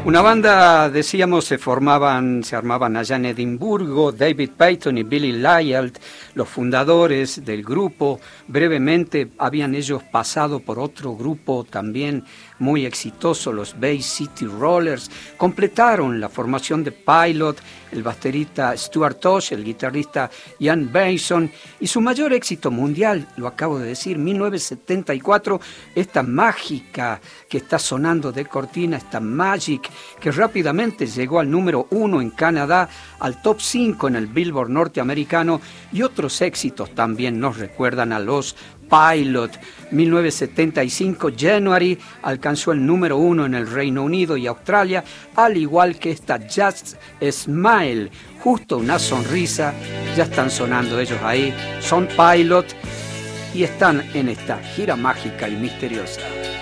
Una banda, decíamos, se armaban allá en Edimburgo, David Payton y Billy Lyall, los fundadores del grupo. Brevemente habían ellos pasado por otro grupo también muy exitoso, los Bay City Rollers. Completaron la formación de Pilot, el baterista Stuart Tosh, el guitarrista Ian Mason, y su mayor éxito mundial, lo acabo de decir, 1974, esta mágica que está sonando de cortina, esta Magic, que rápidamente llegó al número 1 en Canadá, al top 5 en el Billboard norteamericano, y otros éxitos también nos recuerdan a los Pilot. 1975, January, alcanzó el número 1 en el Reino Unido y Australia, al igual que esta Just a Smile, justo una sonrisa. Ya están sonando ellos ahí, son Pilot y están en esta gira mágica y misteriosa.